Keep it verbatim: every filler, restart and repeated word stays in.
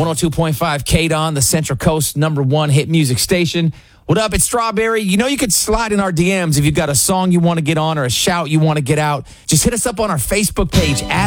one oh two point five K D O N, the Central Coast number one hit music station. What up, it's Strawberry. You know you could slide in our D Ms if you've got a song you want to get on or a shout you want to get out. Just hit us up on our Facebook page at